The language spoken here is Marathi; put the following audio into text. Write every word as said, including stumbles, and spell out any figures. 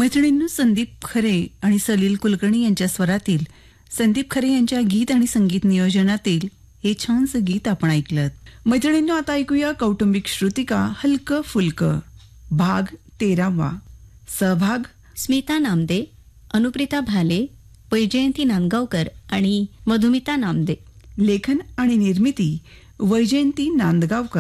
मैत्रिणींनो, संदीप खरे आणि सलील कुलकर्णी यांच्या स्वरातील संदीप खरे यांच्या गीत आणि संगीत नियोजनातील हे छानसं गीत आपण ऐकलं. मैत्रिणींनो, आता ऐकूया कौटुंबिक श्रुतिका हलकं फुलकं भाग तेरावा. सहभाग स्मिता नामदे, अनुप्रिता भाले, वैजयंती नांदगावकर आणि मधुमिता नामदे. लेखन आणि निर्मिती वैजयंती नांदगावकर.